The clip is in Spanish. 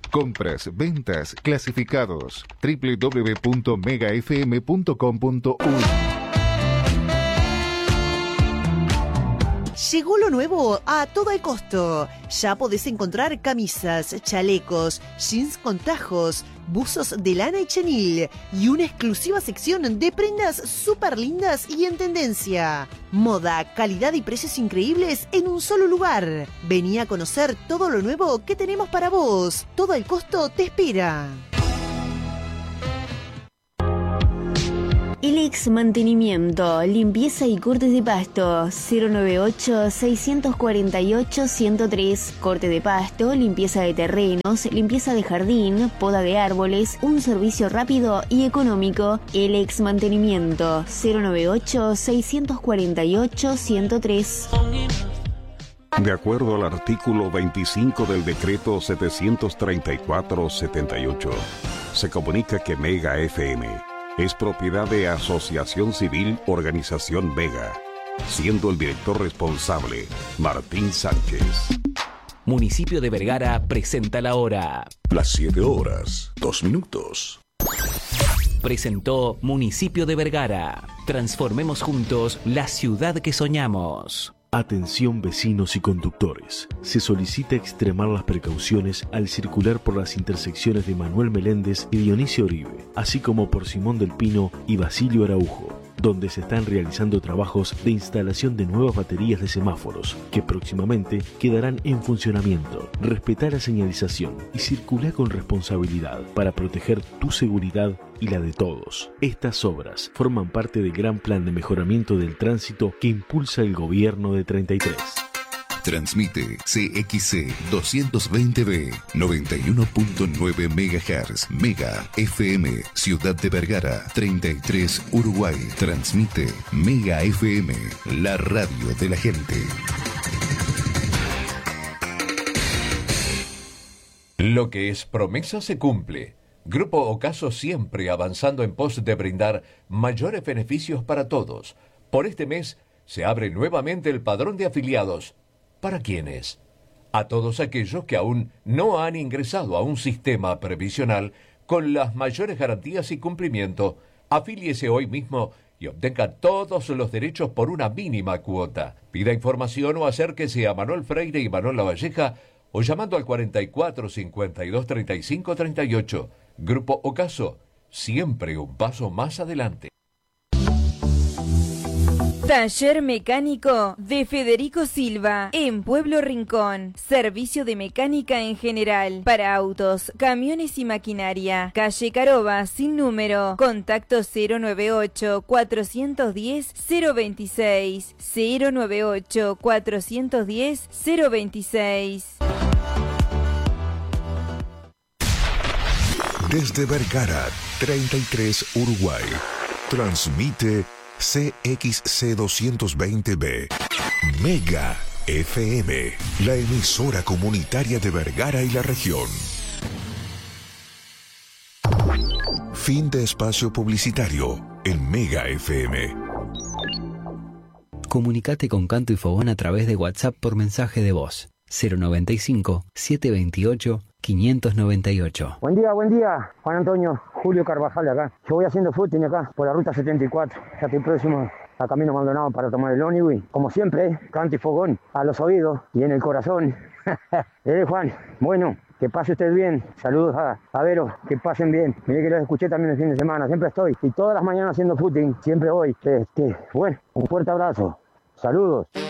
Compras, ventas, clasificados. www.megafm.com.uy. Llegó lo nuevo a todo el costo. Ya podés encontrar camisas, chalecos, jeans con tajos, buzos de lana y chenil y una exclusiva sección de prendas súper lindas y en tendencia. Moda, calidad y precios increíbles en un solo lugar. Vení a conocer todo lo nuevo que tenemos para vos. Todo el costo te espera. Elex Mantenimiento, limpieza y cortes de pasto, 098-648-103, corte de pasto, limpieza de terrenos, limpieza de jardín, poda de árboles, un servicio rápido y económico. Elex Mantenimiento, 098-648-103. De acuerdo al artículo 25 del decreto 734-78, se comunica que Mega FM es propiedad de Asociación Civil Organización Mega, siendo el director responsable Martín Sánchez. Municipio de Vergara presenta la hora. Las 7 horas, 2 minutos. Presentó Municipio de Vergara. Transformemos juntos la ciudad que soñamos. Atención vecinos y conductores. Se solicita extremar las precauciones al circular por las intersecciones de Manuel Meléndez y Dionisio Oribe, así como por Simón del Pino y Basilio Araujo, donde se están realizando trabajos de instalación de nuevas baterías de semáforos, que próximamente quedarán en funcionamiento. Respetá la señalización y circula con responsabilidad para proteger tu seguridad y la de todos. Estas obras forman parte del gran plan de mejoramiento del tránsito que impulsa el gobierno de 33. Transmite CXC 220B 91.9 MHz Mega FM Ciudad de Vergara 33 Uruguay. Transmite Mega FM, la radio de la gente. Lo que es promesa se cumple. Grupo Ocaso siempre avanzando en pos de brindar mayores beneficios para todos. Por este mes se abre nuevamente el padrón de afiliados. ¿Para quiénes? A todos aquellos que aún no han ingresado a un sistema previsional con las mayores garantías y cumplimiento. Afíliese hoy mismo y obtenga todos los derechos por una mínima cuota. Pida información o acérquese a Manuel Freire y Manuel Lavalleja o llamando al 44 52 35 38. Grupo Ocaso, siempre un paso más adelante. Taller mecánico de Federico Silva en Pueblo Rincón. Servicio de mecánica en general para autos, camiones y maquinaria. Calle Caroba sin número. Contacto 098 410 026 098 410 026. Desde Vergara 33 Uruguay. Transmite CXC 220B Mega FM, la emisora comunitaria de Vergara y la región. Fin de espacio publicitario en Mega FM. Comunicate con Canto y Fogón a través de WhatsApp por mensaje de voz 095 728 598. Buen día, Juan Antonio, Julio Carvajal acá. Yo voy haciendo footing acá por la ruta 74. Ya estoy próximo a Camino Maldonado para tomar el ómnibus. Como siempre, Canto y Fogón a los oídos y en el corazón. Juan, bueno, que pase usted bien. Saludos a Vero, que pasen bien. Miré que los escuché también el fin de semana. Siempre estoy. Y todas las mañanas haciendo footing, siempre voy. Bueno, un fuerte abrazo. Saludos.